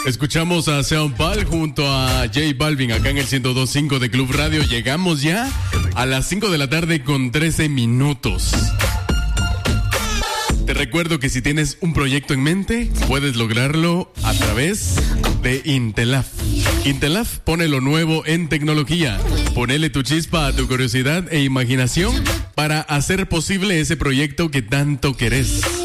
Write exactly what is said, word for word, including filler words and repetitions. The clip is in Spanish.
Escuchamos a Sean Paul junto a J Balvin acá en el ciento dos punto cinco de Club Radio. Llegamos ya a las cinco de la tarde con trece minutos. Te recuerdo que si tienes un proyecto en mente, puedes lograrlo a través de Intelaf. Intelaf pone lo nuevo en tecnología. Ponele tu chispa a tu curiosidad e imaginación para hacer posible ese proyecto que tanto querés.